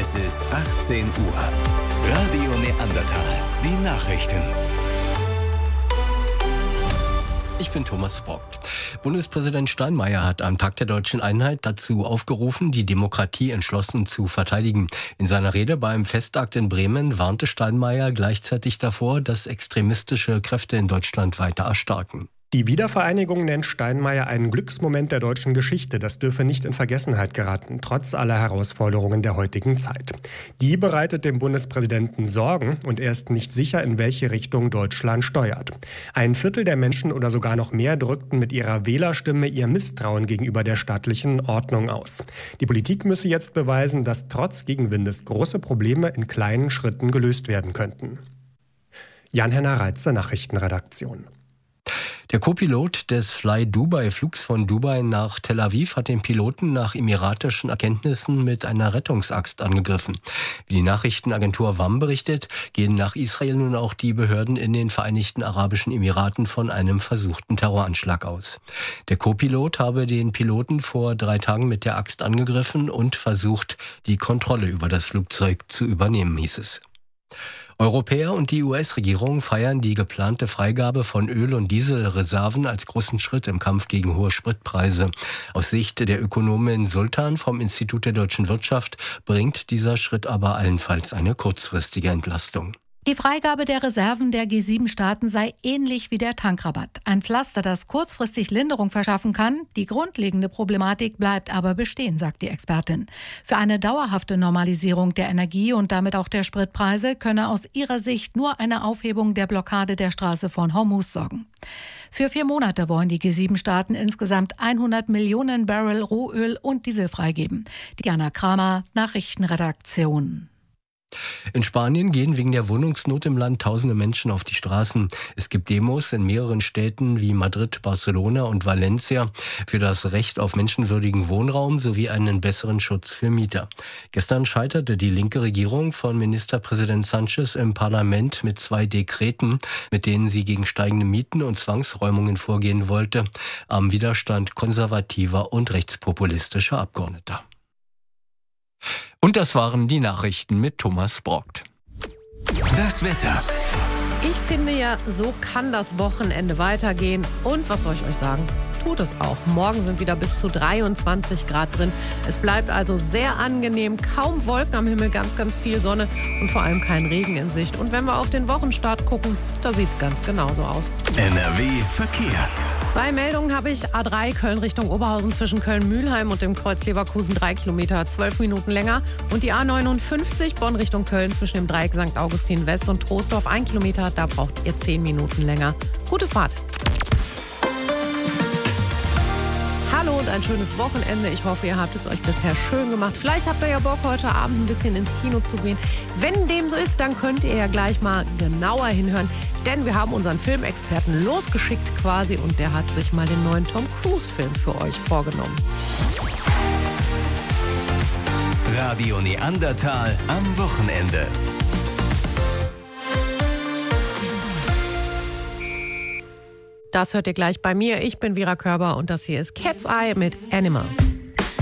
Es ist 18 Uhr. Radio Neandertal. Die Nachrichten. Ich bin Thomas Brockt. Bundespräsident Steinmeier hat am Tag der Deutschen Einheit dazu aufgerufen, die Demokratie entschlossen zu verteidigen. In seiner Rede beim Festakt in Bremen warnte Steinmeier gleichzeitig davor, dass extremistische Kräfte in Deutschland weiter erstarken. Die Wiedervereinigung nennt Steinmeier einen Glücksmoment der deutschen Geschichte. Das dürfe nicht in Vergessenheit geraten, trotz aller Herausforderungen der heutigen Zeit. Die bereitet dem Bundespräsidenten Sorgen und er ist nicht sicher, in welche Richtung Deutschland steuert. Ein Viertel der Menschen oder sogar noch mehr drückten mit ihrer Wählerstimme ihr Misstrauen gegenüber der staatlichen Ordnung aus. Die Politik müsse jetzt beweisen, dass trotz Gegenwindes große Probleme in kleinen Schritten gelöst werden könnten. Jan-Henner Reitze, Nachrichtenredaktion. Der Co-Pilot des Fly-Dubai-Flugs von Dubai nach Tel Aviv hat den Piloten nach emiratischen Erkenntnissen mit einer Rettungsaxt angegriffen. Wie die Nachrichtenagentur WAM berichtet, gehen nach Israel nun auch die Behörden in den Vereinigten Arabischen Emiraten von einem versuchten Terroranschlag aus. Der Co-Pilot habe den Piloten vor 3 Tagen mit der Axt angegriffen und versucht, die Kontrolle über das Flugzeug zu übernehmen, hieß es. Europäer und die US-Regierung feiern die geplante Freigabe von Öl- und Dieselreserven als großen Schritt im Kampf gegen hohe Spritpreise. Aus Sicht der Ökonomin Sultan vom Institut der deutschen Wirtschaft bringt dieser Schritt aber allenfalls eine kurzfristige Entlastung. Die Freigabe der Reserven der G7-Staaten sei ähnlich wie der Tankrabatt. Ein Pflaster, das kurzfristig Linderung verschaffen kann. Die grundlegende Problematik bleibt aber bestehen, sagt die Expertin. Für eine dauerhafte Normalisierung der Energie und damit auch der Spritpreise könne aus ihrer Sicht nur eine Aufhebung der Blockade der Straße von Hormuz sorgen. Für 4 Monate wollen die G7-Staaten insgesamt 100 Millionen Barrel Rohöl und Diesel freigeben. Diana Kramer, Nachrichtenredaktion. In Spanien gehen wegen der Wohnungsnot im Land tausende Menschen auf die Straßen. Es gibt Demos in mehreren Städten wie Madrid, Barcelona und Valencia für das Recht auf menschenwürdigen Wohnraum sowie einen besseren Schutz für Mieter. Gestern scheiterte die linke Regierung von Ministerpräsident Sánchez im Parlament mit 2 Dekreten, mit denen sie gegen steigende Mieten und Zwangsräumungen vorgehen wollte, am Widerstand konservativer und rechtspopulistischer Abgeordneter. Und das waren die Nachrichten mit Thomas Brockt. Das Wetter. Ich finde ja, so kann das Wochenende weitergehen. Und was soll ich euch sagen? Tut es auch. Morgen sind wieder bis zu 23 Grad drin. Es bleibt also sehr angenehm. Kaum Wolken am Himmel, ganz, ganz viel Sonne und vor allem kein Regen in Sicht. Und wenn wir auf den Wochenstart gucken, da sieht es ganz genauso aus. NRW Verkehr. 2 Meldungen habe ich. A3 Köln Richtung Oberhausen zwischen Köln-Mühlheim und dem Kreuz Leverkusen 3 Kilometer, 12 Minuten länger. Und die A59 Bonn Richtung Köln zwischen dem Dreieck St. Augustin West und Troisdorf 1 Kilometer. Da braucht ihr 10 Minuten länger. Gute Fahrt. Hallo und ein schönes Wochenende. Ich hoffe, ihr habt es euch bisher schön gemacht. Vielleicht habt ihr ja Bock, heute Abend ein bisschen ins Kino zu gehen. Wenn dem so ist, dann könnt ihr ja gleich mal genauer hinhören. Denn wir haben unseren Filmexperten losgeschickt quasi und der hat sich mal den neuen Tom Cruise-Film für euch vorgenommen. Radio Neandertal am Wochenende. Das hört ihr gleich bei mir. Ich bin Vera Körber und das hier ist Cat's Eye mit Animal.